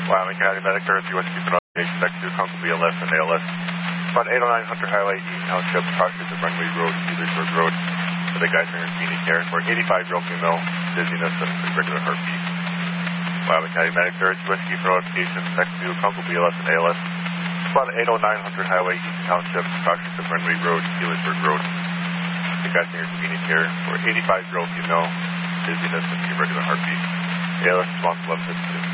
Wyoming County Medic Earth, US keep an observation next to Conquer BLS and ALS. On 809 Hunter Highway, East Township, approximately Runway Road, Healdsburg Road, for the guys in Phoenix here, for 85-year-old female, dizziness and irregular heartbeat. Wyoming County Medic Earth, US keep an observation next to Conquer BLS and ALS. On 809 Hunter Highway, East Township, approximately Runway Road, Healdsburg Road, for the guys in Phoenix here, for 85-year-old female, dizziness and irregular heartbeat. ALS response 1152.